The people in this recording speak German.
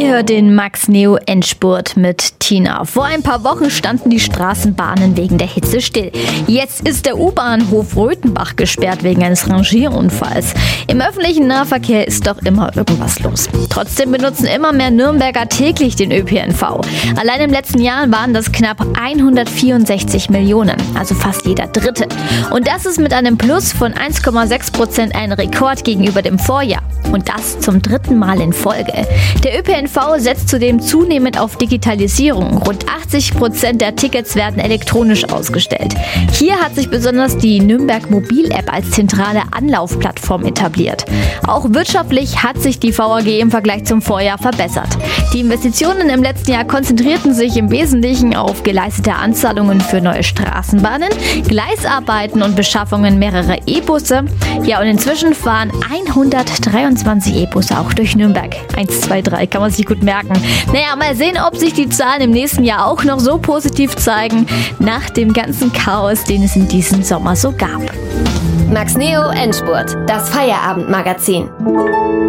Ihr hört den Max Neo Endspurt mit Tina. Vor ein paar Wochen standen die Straßenbahnen wegen der Hitze still. Jetzt ist der U-Bahnhof Röthenbach gesperrt wegen eines Rangierunfalls. Im öffentlichen Nahverkehr ist doch immer irgendwas los. Trotzdem benutzen immer mehr Nürnberger täglich den ÖPNV. Allein im letzten Jahr waren das knapp 164 Millionen, also fast jeder Dritte. Und das ist mit einem Plus von 1,6% ein Rekord gegenüber dem Vorjahr. Und das zum dritten Mal in Folge. Der ÖPNV setzt zudem zunehmend auf Digitalisierung. Rund 80% der Tickets werden elektronisch ausgestellt. Hier hat sich besonders die Nürnberg Mobil-App als zentrale Anlaufplattform etabliert. Auch wirtschaftlich hat sich die VAG im Vergleich zum Vorjahr verbessert. Die Investitionen im letzten Jahr konzentrierten sich im Wesentlichen auf geleistete Anzahlungen für neue Straßenbahnen, Gleisarbeiten und Beschaffungen mehrerer E-Busse. Ja, und inzwischen fahren 123 E-Busse auch durch Nürnberg. 1, 2, 3 kann man sich gut merken. Naja, mal sehen, ob sich die Zahlen im nächsten Jahr auch noch so positiv zeigen, nach dem ganzen Chaos, den es in diesem Sommer so gab. Max Neo Endspurt, das Feierabendmagazin.